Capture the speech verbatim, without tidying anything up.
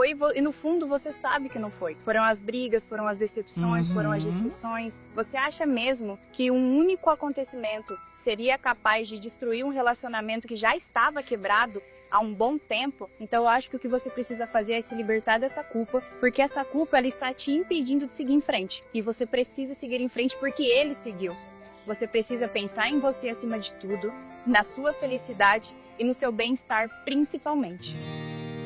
foi e, vo- e no fundo você sabe que não foi. Foram as brigas, foram as decepções, Uhum. foram as discussões. Você acha mesmo que um único acontecimento seria capaz de destruir um relacionamento que já estava quebrado há um bom tempo? Então eu acho que o que você precisa fazer é se libertar dessa culpa, porque essa culpa ela está te impedindo de seguir em frente. E você precisa seguir em frente porque ele seguiu. Você precisa pensar em você acima de tudo, na sua felicidade e no seu bem-estar principalmente.